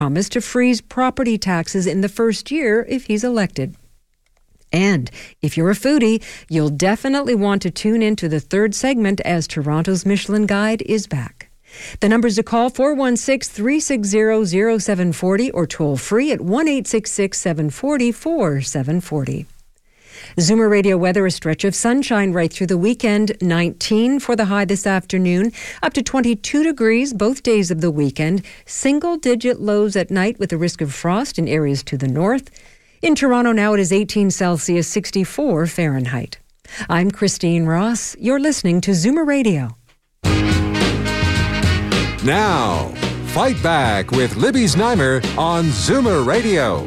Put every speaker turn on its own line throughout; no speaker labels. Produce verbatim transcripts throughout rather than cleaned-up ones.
promised to freeze property taxes in the first year if he's elected. And if you're a foodie, you'll definitely want to tune into the third segment as Toronto's Michelin Guide is back. The numbers to call, four one six, three six zero, zero seven four zero or toll free at one eight six six, seven four zero, four seven four zero. Zoomer Radio weather, a stretch of sunshine right through the weekend. nineteen for the high this afternoon, up to twenty-two degrees both days of the weekend. Single-digit lows at night with a risk of frost in areas to the north. In Toronto now it is eighteen Celsius, sixty-four Fahrenheit. I'm Christine Ross. You're listening to Zoomer Radio.
Now, Fight Back with Libby Znaimer on Zoomer Radio.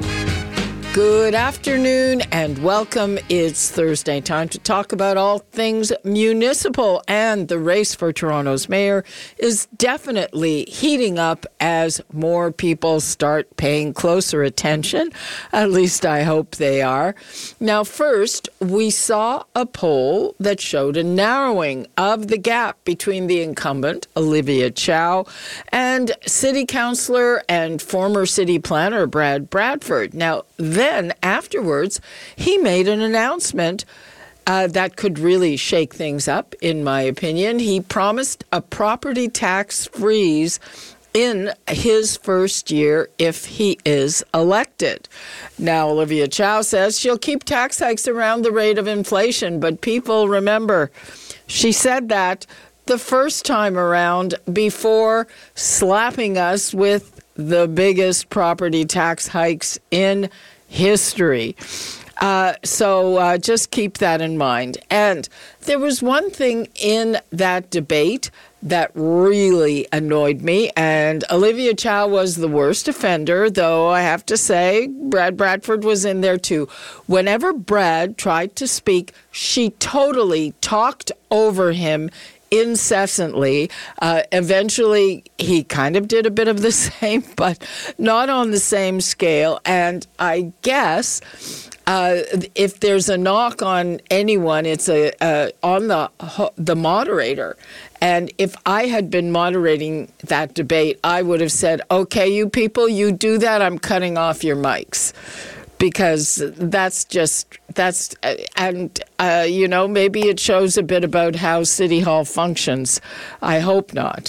Good afternoon and welcome. It's Thursday, time to talk about all things municipal, and the race for Toronto's mayor is definitely heating up as more people start paying closer attention. At least I hope they are. Now, first, we saw a poll that showed a narrowing of the gap between the incumbent, Olivia Chow, and city councillor and former city planner, Brad Bradford. Now, then afterwards, he made an announcement uh, that could really shake things up, in my opinion. He promised a property tax freeze in his first year if he is elected. Now, Olivia Chow says she'll keep tax hikes around the rate of inflation, but people remember, she said that the first time around before slapping us with the biggest property tax hikes in history. Uh, so uh, just keep that in mind. And there was one thing in that debate that really annoyed me, and Olivia Chow was the worst offender, though I have to say Brad Bradford was in there too. Whenever Brad tried to speak, she totally talked over him incessantly. Uh, eventually, he kind of did a bit of the same, but not on the same scale. And I guess uh, if there's a knock on anyone, it's a uh, on the the moderator. And if I had been moderating that debate, I would have said, "Okay, you people, you do that. I'm cutting off your mics." Because that's just, that's, and, uh, you know, maybe it shows a bit about how City Hall functions. I hope not.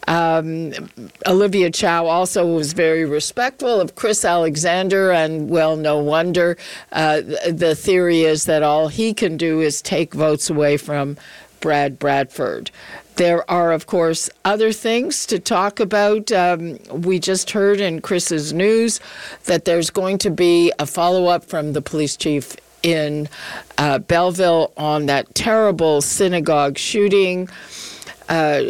Um, Olivia Chow also was very respectful of Chris Alexander, and, well, no wonder. Uh, the theory is that all he can do is take votes away from Brad Bradford. There are, of course, other things to talk about. Um, we just heard in Chris's news that there's going to be a follow-up from the police chief in uh, Belleville on that terrible synagogue shooting. Uh,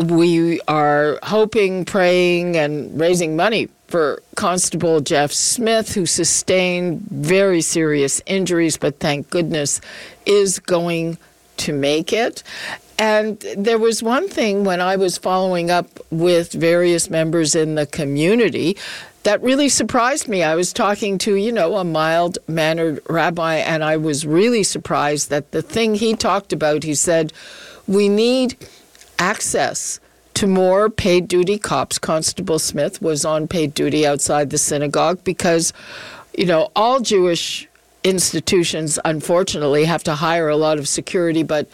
we are hoping, praying, and raising money for Constable Jeff Smith, who sustained very serious injuries, but thank goodness is going to make it. And there was one thing when I was following up with various members in the community that really surprised me. I was talking to, you know, a mild-mannered rabbi, and I was really surprised that the thing he talked about, he said, we need access to more paid duty cops. Constable Smith was on paid duty outside the synagogue because, you know, all Jewish institutions, unfortunately, have to hire a lot of security, but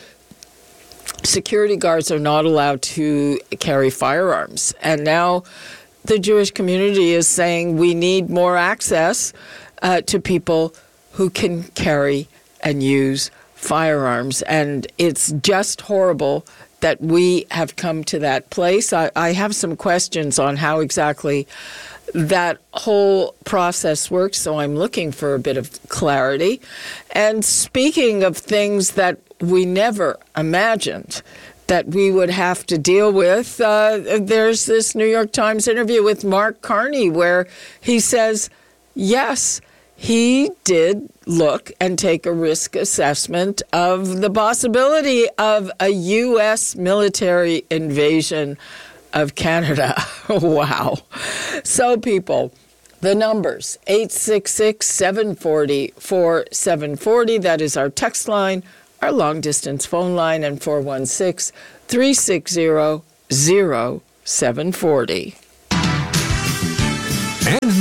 security guards are not allowed to carry firearms. And now the Jewish community is saying we need more access uh, to people who can carry and use firearms. And it's just horrible that we have come to that place. I, I have some questions on how exactly that whole process works, so I'm looking for a bit of clarity. And speaking of things that we never imagined that we would have to deal with, uh, there's this New York Times interview with Mark Carney where he says, yes, he did look and take a risk assessment of the possibility of a U S military invasion of Canada. Wow. So, people, the numbers, eight six six, seven four zero, four seven four zero, that is our text line, our long-distance phone line, and four one six, three six zero, zero seven four zero.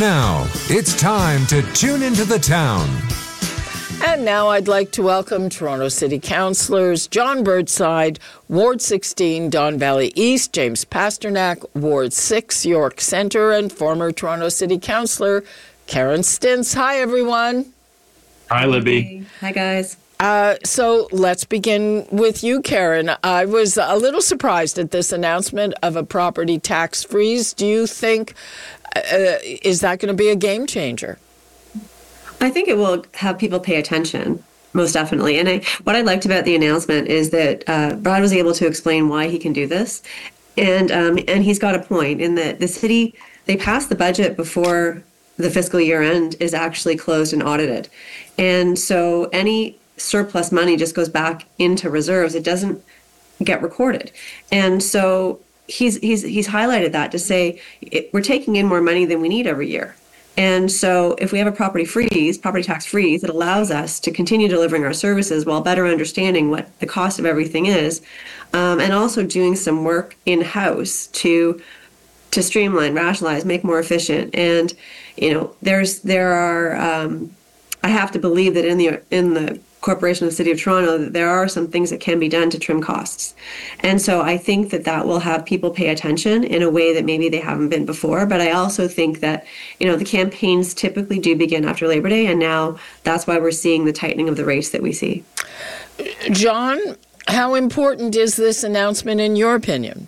now, it's time to tune into the town.
And now I'd like to welcome Toronto City Councillors John Burnside, Ward sixteen, Don Valley East, James Pasternak, Ward six, York Centre, and former Toronto City Councillor Karen Stintz. Hi, everyone.
Hi, Libby.
Hi, guys.
Uh, so let's begin with you, Karen. I was a little surprised at this announcement of a property tax freeze. Do you think, uh, is that going to be a game changer?
I think it will have people pay attention, most definitely. And I, what I liked about the announcement is that uh, Brad was able to explain why he can do this. And um, and he's got a point in that the city, they passed the budget before the fiscal year end is actually closed and audited. And so any surplus money just goes back into reserves. It doesn't get recorded. And so he's he's he's highlighted that to say it, we're taking in more money than we need every year. And so if we have a property freeze, property tax freeze, it allows us to continue delivering our services while better understanding what the cost of everything is, um, and also doing some work in-house to to streamline, rationalize, make more efficient. And, you know, there's there are, um, I have to believe that in the in the Corporation of the City of Toronto, that there are some things that can be done to trim costs. And so I think that that will have people pay attention in a way that maybe they haven't been before. But I also think that, you know, the campaigns typically do begin after Labor Day, and now that's why we're seeing the tightening of the rates that we see.
John, how important is this announcement in your opinion?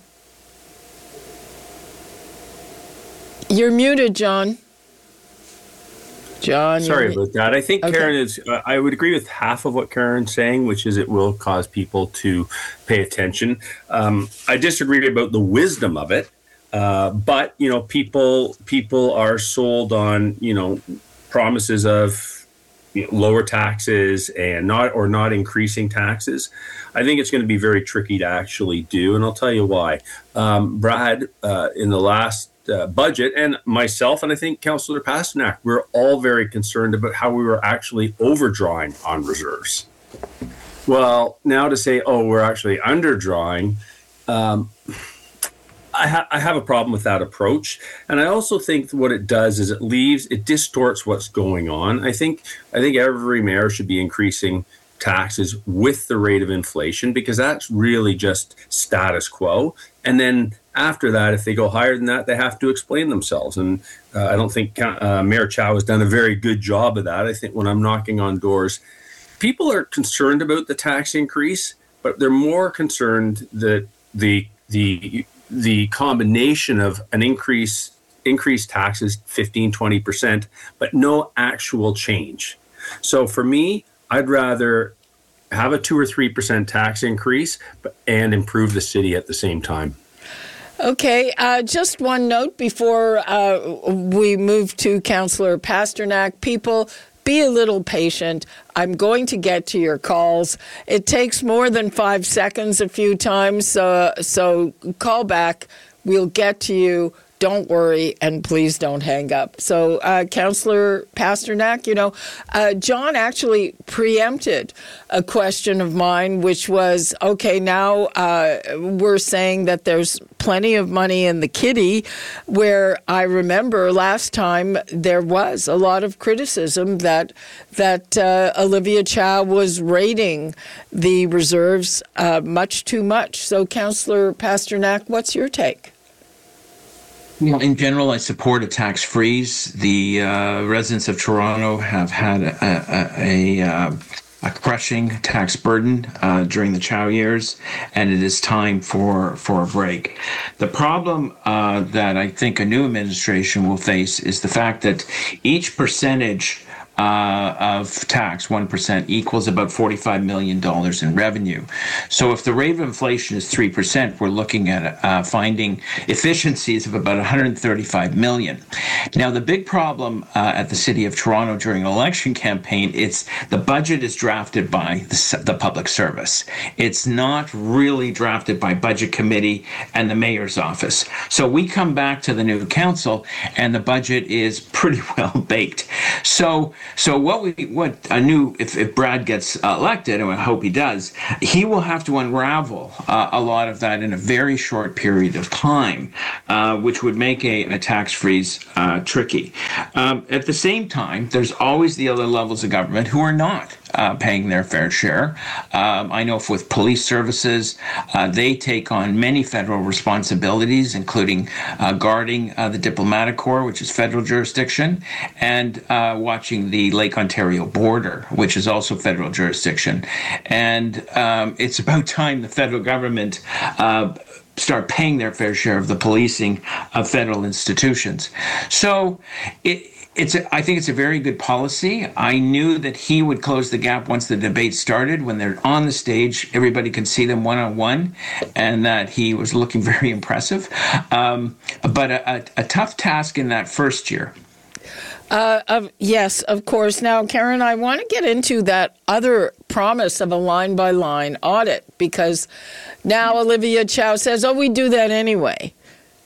You're muted, John. John,
sorry about that. I think
okay.
Karen is, uh, I would agree with half of what Karen's saying, which is it will cause people to pay attention. Um, I disagree about the wisdom of it, uh, but, you know, people people are sold on, you know, promises of you know, lower taxes and not or not increasing taxes. I think it's going to be very tricky to actually do, and I'll tell you why. Um, Brad, uh, in the last Uh, budget, and myself, and I think Councillor Pasternak, we're all very concerned about how we were actually overdrawing on reserves. Well, now to say, oh, we're actually underdrawing, um, I, ha- I have a problem with that approach. And I also think what it does is it leaves, it distorts what's going on. I think I think every mayor should be increasing taxes with the rate of inflation, because that's really just status quo. And then after that, if they go higher than that, they have to explain themselves. And uh, I don't think uh, Mayor Chow has done a very good job of that. I think when I'm knocking on doors, people are concerned about the tax increase, but they're more concerned that the the the combination of an increase increased taxes fifteen, twenty percent, but no actual change. So for me, I'd rather have a two or three percent tax increase but, and improve the city at the same time.
Okay, uh, just one note before uh, we move to Councillor Pasternak. People, be a little patient. I'm going to get to your calls. It takes more than five seconds a few times, uh, so call back. We'll get to you. Don't worry, and please don't hang up. So, uh, Councillor Pasternak, you know, uh, John actually preempted a question of mine, which was, okay, now uh, we're saying that there's plenty of money in the kitty, where I remember last time there was a lot of criticism that that uh, Olivia Chow was raiding the reserves uh, much too much. So, Councillor Pasternak, what's your take?
Well, in general, I support a tax freeze. The uh, residents of Toronto have had a, a, a, a crushing tax burden uh, during the Chow years, and it is time for, for a break. The problem uh, that I think a new administration will face is the fact that each percentage Uh, of tax, one percent, equals about forty-five million dollars in revenue. So if the rate of inflation is three percent, we're looking at uh, finding efficiencies of about one hundred thirty-five million dollars. Now, the big problem uh, at the City of Toronto during an election campaign, it's the budget is drafted by the, the public service. It's not really drafted by Budget Committee and the Mayor's office. So we come back to the new council and the budget is pretty well baked. So So what we what I knew if, if Brad gets uh, elected, and I hope he does, he will have to unravel uh, a lot of that in a very short period of time, uh, which would make a, a tax freeze uh, tricky. Um, at the same time, there's always the other levels of government who are not uh, paying their fair share. Um, I know with police services, uh, they take on many federal responsibilities, including uh, guarding uh, the diplomatic corps, which is federal jurisdiction, and uh, watching the Lake Ontario border, which is also federal jurisdiction. And um, it's about time the federal government uh, start paying their fair share of the policing of federal institutions. So it It's. A, I think it's a very good policy. I knew that he would close the gap once the debate started. When they're on the stage, everybody can see them one-on-one, and that he was looking very impressive. Um, but a, a, a tough task in that first year.
Uh, of, yes, of course. Now, Karen, I want to get into that other promise of a line-by-line audit, because now Olivia Chow says, oh, we do that anyway.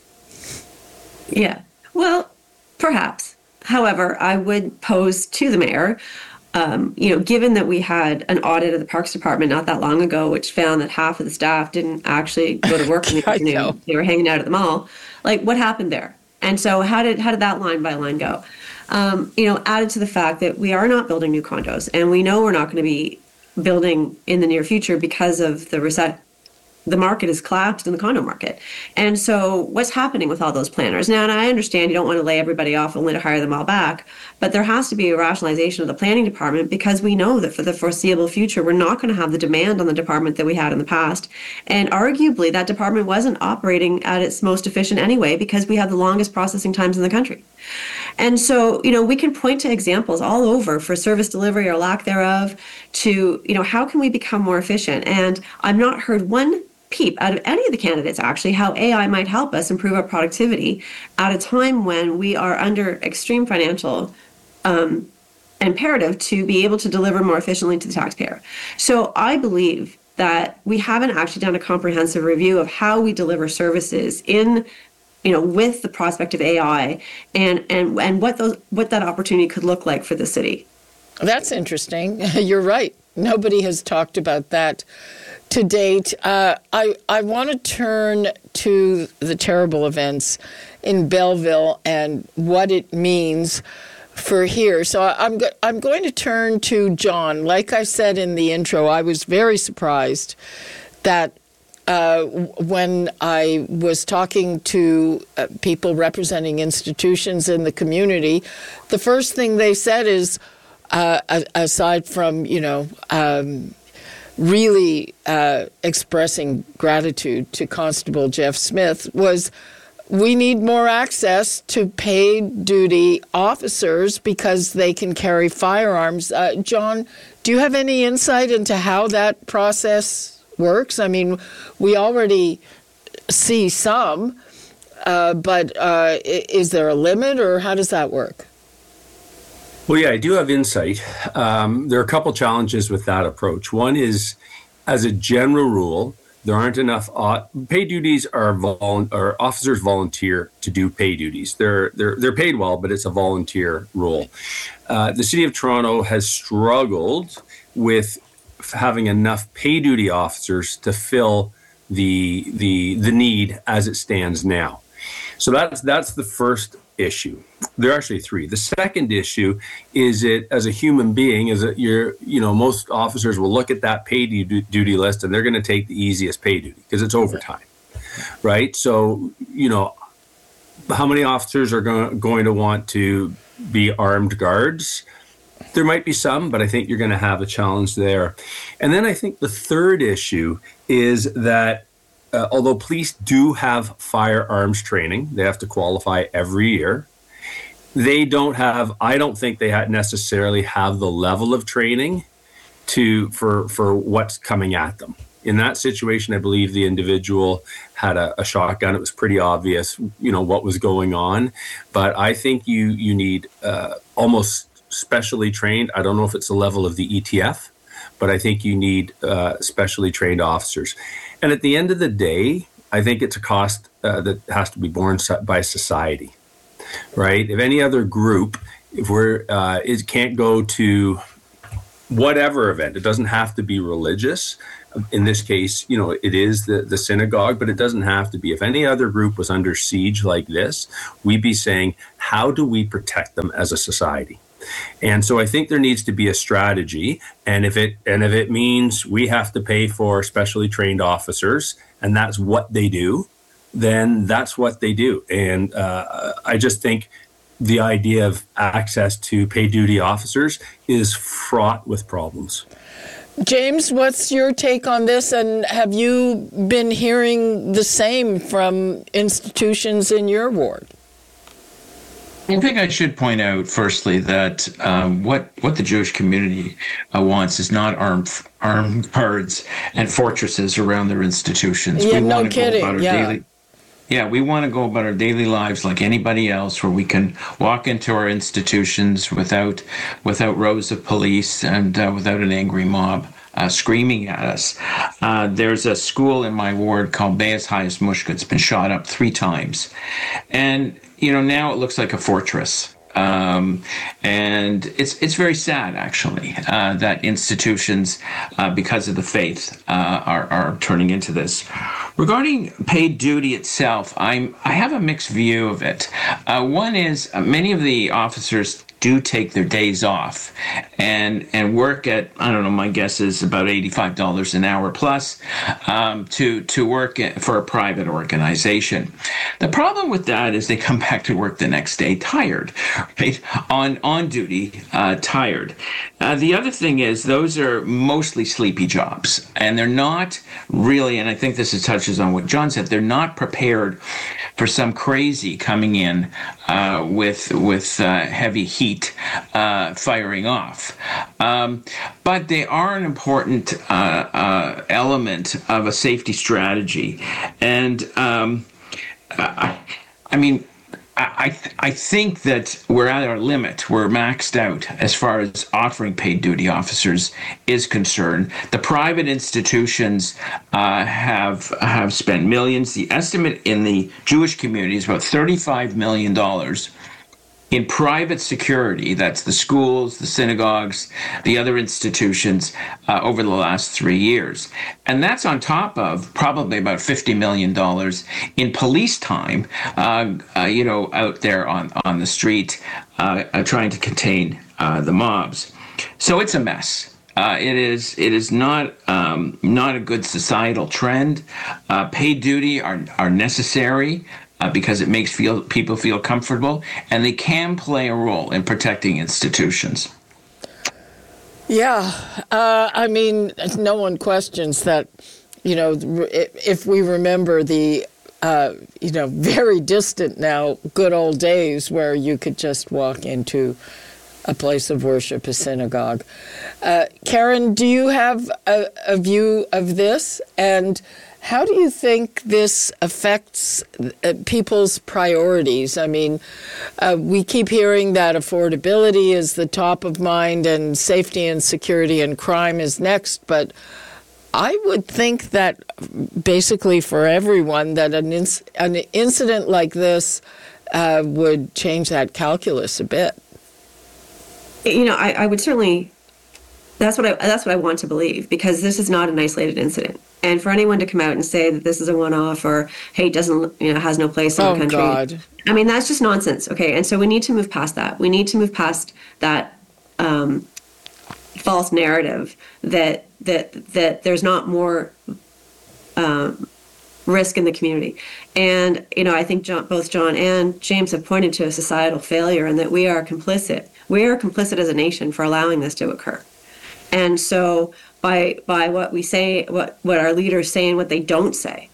Yeah. Well, perhaps. However, I would pose to the mayor, um, you know, given that we had an audit of the Parks Department not that long ago, which found that half of the staff didn't actually go to work in the afternoon, they were hanging out at the mall. Like, what happened there? And so, how did how did that line by line go? Um, you know, added to the fact that we are not building new condos, and we know we're not going to be building in the near future because of the reset. The market is collapsed in the condo market. And so what's happening with all those planners? Now, and I understand you don't want to lay everybody off only to hire them all back, but there has to be a rationalization of the planning department, because we know that for the foreseeable future, we're not going to have the demand on the department that we had in the past. And arguably, that department wasn't operating at its most efficient anyway, because we have the longest processing times in the country. And so, you know, we can point to examples all over for service delivery or lack thereof to, you know, how can we become more efficient? And I've not heard one peep out of any of the candidates, actually, how A I might help us improve our productivity at a time when we are under extreme financial um, imperative to be able to deliver more efficiently to the taxpayer. So I believe that we haven't actually done a comprehensive review of how we deliver services in, you know, with the prospect of A I, and and and what those what that opportunity could look like for the city.
That's interesting. You're right. Nobody has talked about that to date. Uh, I, I want to turn to the terrible events in Belleville and what it means for here. So I'm, go- I'm going to turn to John. Like I said in the intro, I was very surprised that uh, when I was talking to uh, people representing institutions in the community, the first thing they said is, uh, aside from, you know, um, really uh, expressing gratitude to Constable Jeff Smith, was we need more access to paid duty officers because they can carry firearms. Uh, John, do you have any insight into how that process works? I mean, we already see some, uh, but uh, is there a limit, or how does that work?
Well, yeah, I do have insight. Um, there are a couple challenges with that approach. One is, as a general rule, there aren't enough uh, pay duties. Are vol- or officers volunteer to do pay duties. They're they're they're paid well, but it's a volunteer role. Uh, the City of Toronto has struggled with having enough pay duty officers to fill the the the need as it stands now. So that's that's the first issue. There are actually three. The second issue is it, as a human being, is that you're, you know, most officers will look at that pay duty list and they're going to take the easiest pay duty because it's overtime, right? So, you know, how many officers are go- going to want to be armed guards? There might be some, but I think you're going to have a challenge there. And then I think the third issue is that Uh, although police do have firearms training, they have to qualify every year. They don't have, I don't think they ha- necessarily have the level of training to for for what's coming at them. In that situation, I believe the individual had a, a shotgun. It was pretty obvious, you know, what was going on. But I think you you need uh, almost specially trained. I don't know if it's the level of the E T F, but I think you need uh, specially trained officers. And at the end of the day, I think it's a cost uh, that has to be borne by society, right? If any other group if we're, uh, it can't go to whatever event. It doesn't have to be religious. In this case, you know, it is the, the synagogue, but it doesn't have to be. If any other group was under siege like this, we'd be saying, how do we protect them as a society? And so I think there needs to be a strategy. And if it and if it means we have to pay for specially trained officers, and that's what they do, then that's what they do. And uh, I just think the idea of access to paid duty officers is fraught with problems.
James, what's your take on this? And have you been hearing the same from institutions in your ward?
I think I should point out, firstly, that um, what what the Jewish community uh, wants is not armed armed guards and fortresses around their institutions.
Yeah,
we
no
want to
kidding.
Go about our
yeah.
daily, yeah, we want to go about our daily lives like anybody else, where we can walk into our institutions without without rows of police and uh, without an angry mob Uh, screaming at us. Uh, there's a school in my ward called Beas Hayes Mushka. It's been shot up three times. And, you know, now it looks like a fortress. Um, and it's it's very sad, actually, uh, that institutions, uh, because of the faith, uh, are, are turning into this. Regarding paid duty itself, I'm I have a mixed view of it. Uh, one is uh, many of the officers do take their days off and and work at, I don't know, my guess is about eighty-five dollars an hour plus um, to to work for a private organization. The problem with that is they come back to work the next day tired, right? On on duty, uh, tired. Uh, the other thing is those are mostly sleepy jobs, and they're not really, and I think this is touches on what John said, they're not prepared for some crazy coming in uh, with with uh, heavy heat uh, firing off. Um, but they are an important uh, uh, element of a safety strategy. And um, I, I mean, I, I think that we're at our limit. We're maxed out as far as offering paid duty officers is concerned. The private institutions uh, have have spent millions. The estimate in the Jewish community is about thirty-five million dollars in private security. That's the schools, the synagogues, the other institutions uh, over the last three years. And that's on top of probably about fifty million dollars in police time, uh, uh, you know, out there on, on the street uh, uh, trying to contain uh, the mobs. So it's a mess. Uh, it is it is not um, not a good societal trend. Uh, paid duty are, are necessary. Uh, because it makes feel people feel comfortable, and they can play a role in protecting institutions.
Yeah, uh, I mean, no one questions that. You know, if we remember the, uh, you know, very distant now good old days where you could just walk into a place of worship, a synagogue. Uh, Karen, do you have a, a view of this? And how do you think this affects uh, people's priorities? I mean, uh, we keep hearing that affordability is the top of mind and safety and security and crime is next. But I would think that basically for everyone that an, inc- an incident like this uh, would change that calculus a bit.
You know, I, I would certainly, that's what I that's what I want to believe, because this is not an isolated incident. And for anyone to come out and say that this is a one-off or, hey, it doesn't, you know, has no place in
oh,
the country.
God.
I mean, that's just nonsense. Okay. And so we need to move past that. We need to move past that um, false narrative that, that, that there's not more um, risk in the community. And, you know, I think John, both John and James have pointed to a societal failure and that we are complicit. We are complicit as a nation for allowing this to occur. And so by by what we say, what, what our leaders say and what they don't say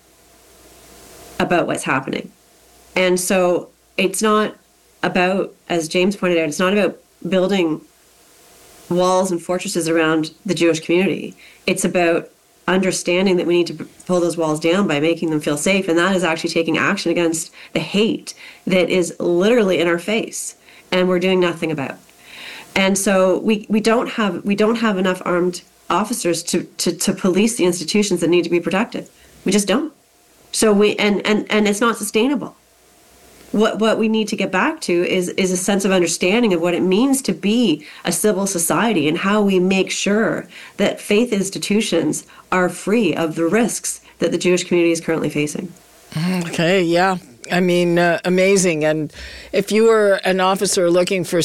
about what's happening. And so it's not about, as James pointed out, it's not about building walls and fortresses around the Jewish community. It's about understanding that we need to pull those walls down by making them feel safe. And that is actually taking action against the hate that is literally in our face and we're doing nothing about. And so we, we don't have we don't have enough armed officers to, to, to police the institutions that need to be protected. We just don't. So we and, and, and it's not sustainable. what what we need to get back to is is a sense of understanding of what it means to be a civil society and how we make sure that faith institutions are free of the risks that the Jewish community is currently facing.
Okay, yeah. I mean, uh, amazing. And if you were an officer looking for